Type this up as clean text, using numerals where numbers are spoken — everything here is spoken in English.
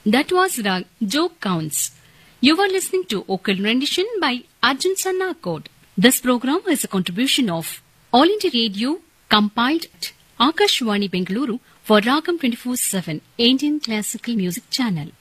That was Rag Joke Counts. You were listening to vocal rendition by Arjun Sannakot. This program is a contribution of All India Radio, compiled at Akashwani Bengaluru for Ragam 24/7 Indian Classical Music Channel.